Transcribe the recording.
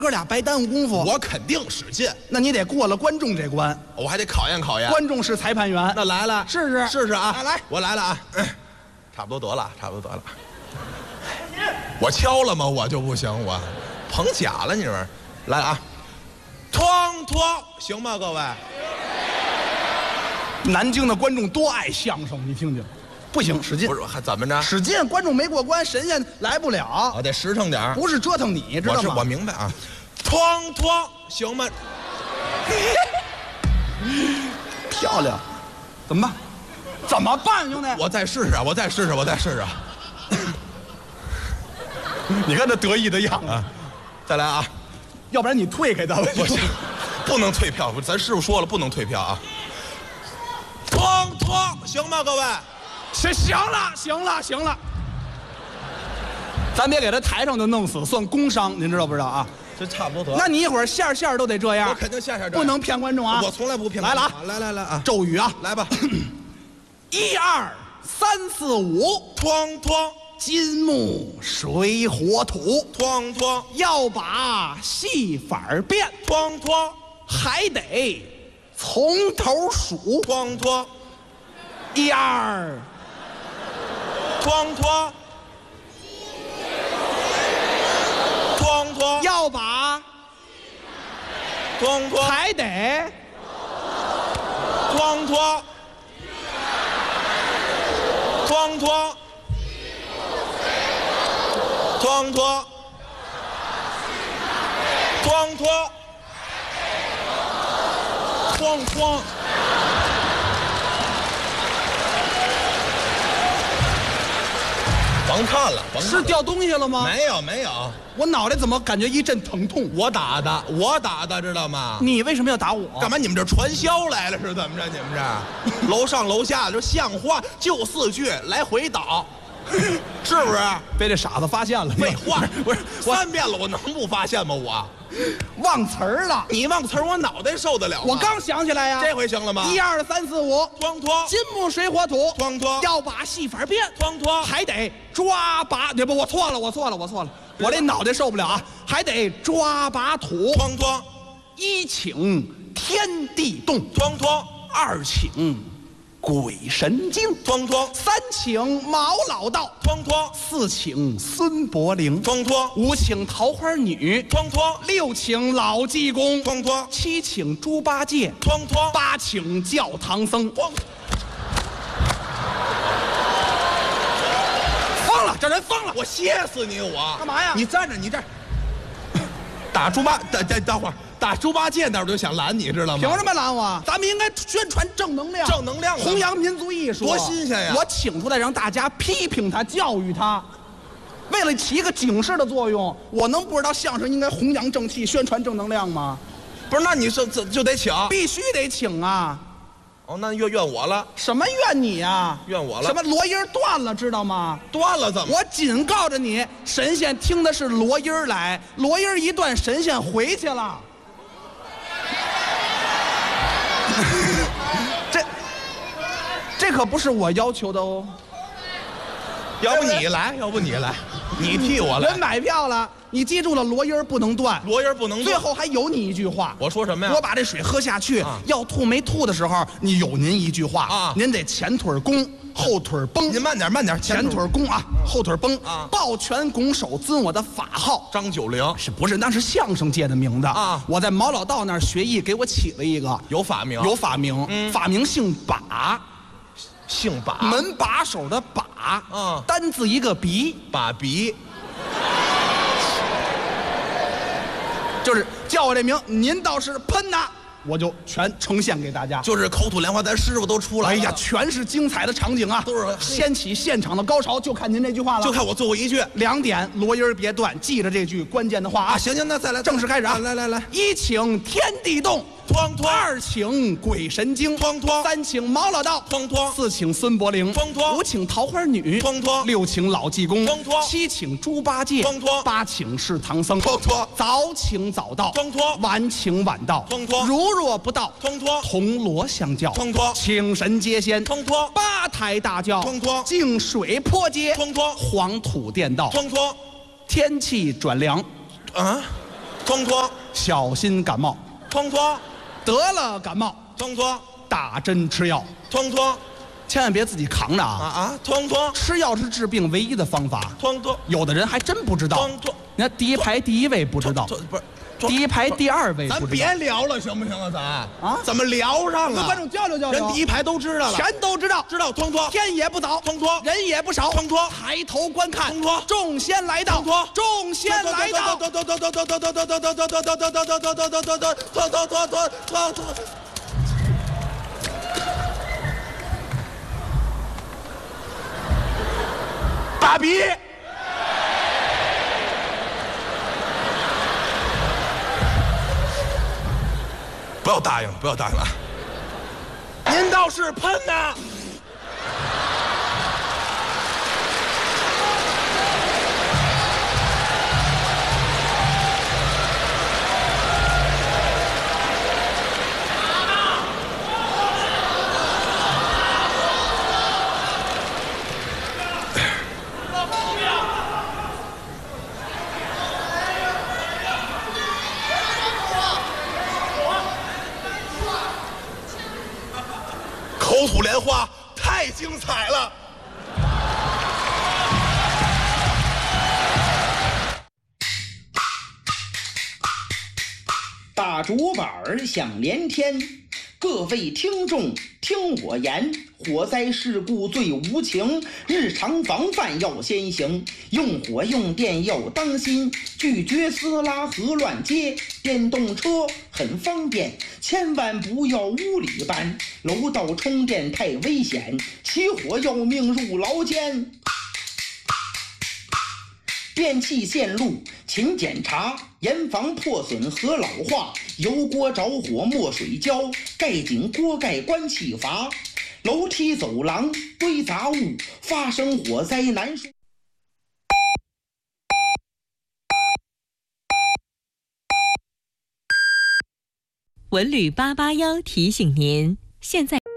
哥俩白耽误功夫。 我肯定使劲， 那你得过了观众这关， 我还得考验考验。 观众是裁判员。 那来了， 试试试试啊！ 来， 我来了啊！差不多得了，差不多得了。我敲了吗？我就不行，我捧假了，你说？来啊！哐哐，行吗，各位？ 南京的观众多爱相声，你听听。不行，使劲！ 不是，还怎么着？ 使劲！观众没过关，神仙来不了。 啊，得实诚点儿。 不是折腾你，知道吗？ 我明白啊。哐哐，行吗？ 漂亮，怎么办？怎么办，兄弟？ 我再试试，我再试试，我再试试。 你看他得意的样子。 再来啊！ 要不然你退开他吧。 不行，不能退票。咱师傅说了，不能退票啊。哐哐，行吗，各位？ 行了，咱别给他台上就弄死，算工伤，您知道不知道啊？ 这差不多得。 那你一会儿线都得这样， 我肯定线不能骗观众啊！ 我从来不骗。 来了啊！ 来啊！ 咒语啊， 来吧 ！1、2、3、4、5， 哐哐， 金木水火土， 哐哐， 要把戏法变， 哐哐， 还得从头数， 哐哐 ，1、2。 哐哐，哐哐， 要把哐哐， 还得哐哐，哐哐，哐哐，哐哐，哐哐。甭看了， 是掉东西了吗？ 没有， 我脑袋怎么感觉一阵疼痛？ 我打的，知道吗？ 你为什么要打我？ 干嘛？你们这传销来了是怎么着？你们这楼上楼下就像话，就4句来回倒，是不是？ 被这傻子发现了。 废话，不是3遍了，我能不发现吗？我忘词儿了。 你忘词儿，我脑袋受得了吗？ 我刚想起来呀。 这回行了吗 ？1、2、3、4、5， 哐哐， 金木水火土， 哐哐， 要把戏法变， 哐哐， 还得抓把，不，我错了，我这脑袋受不了啊，还得抓把土， 哐哐 ，1请天地动， 哐哐 ，2请鬼神经， 哐哐 ，3请毛老道， 哐哐 ，4请孙伯龄， 哐哐 ，5请桃花女， 哐哐 ，6请老济公， 哐哐 ，7请猪八戒， 哐哐 ，8请教堂僧。 哐。 疯了，这人疯了！ 我歇死你！我干嘛呀？ 你站着，你这儿打猪八，等会儿打猪八戒那儿我就想拦你，知道吗？ 凭什么拦我？咱们应该宣传正能量， 正能量， 弘扬民族艺术， 多新鲜呀！ 我请出来让大家批评他、教育他，为了起一个警示的作用，我能不知道相声应该弘扬正气、宣传正能量吗？ 不是，那你是就得请， 必须得请啊！ 哦，那怨我了？ 什么怨你呀？ 怨我了？ 什么锣音断了，知道吗？ 断了怎么？ 我警告着你，神仙听的是锣音来，锣音一断，神仙回去了。这可不是我要求的哦。 要不你来，你替我来。 人买票了，你记住了，锣音不能断， 锣音不能断。 最后还有你一句话， 我说什么呀？ 我把这水喝下去，要吐没吐的时候，你有您一句话啊，您得前腿弓，后腿绷。 您慢点， 前腿弓啊，后腿绷啊，抱拳拱手尊我的法号张九龄， 是不是？那是相声界的名字啊。我在毛老道那儿学艺，给我起了一个有法名， 法名姓把。 姓把， 门把手的把，单字一个鼻， 把鼻， 就是叫我这名，您倒是喷呐，我就全呈现给大家， 就是口吐莲花，咱师傅都出来了。 哎呀，全是精彩的场景啊， 都是掀起现场的高潮，就看您这句话了， 就看我最后一句 ，2点，锣音别断，记着这句关键的话啊。 行，那再来， 正式开始啊， 来 ，1请天地动。 哐哐 ，2请鬼神经， 哐哐 ，3请毛老道， 哐哐 ，4请孙伯龄， 哐哐 ，5请桃花女， 哐哐 ，6请老济公， 哐哐 ，7请猪八戒， 哐哐 ，8请是唐僧， 哐哐早请早到， 哐哐晚请晚到， 哐哐如若不到， 哐哐铜锣相叫， 哐哐请神接仙， 哐哐 8抬大轿， 哐哐净水泼街， 哐哐黄土垫道， 哐哐天气转凉， 啊， 通通小心感冒， 通通得了感冒通通打针吃药， 通通千万别自己扛着啊！ 啊！通通吃药是治病唯一的方法， 通通有的人还真不知道。 通通， 那第一排第一位不知道， 不是。 第一排第二位咱不知道。 别聊了，行不行啊？咱啊怎么聊上了？ 跟观众交流交流。 人第一排都知道了， 全都知道。 知道通通， 天也不早， 通通人也不少， 通通抬头观看， 通通众仙来到， 通通众仙来到。 爸比。不要答应了，不要答应了。您倒是喷呐！口吐莲花太精彩了。 大竹板儿响连天，各位听众听我言，火灾事故最无情，日常防范要先行，用火用电要当心，拒绝私拉和乱接，电动车很方便，千万不要屋里搬，楼道充电太危险，起火要命入牢间。电器线路勤检查，严防破损和老化，油锅着火没水浇，盖紧锅盖关气阀，楼梯走廊堆杂物，发生火灾难说。 文旅881提醒您，现在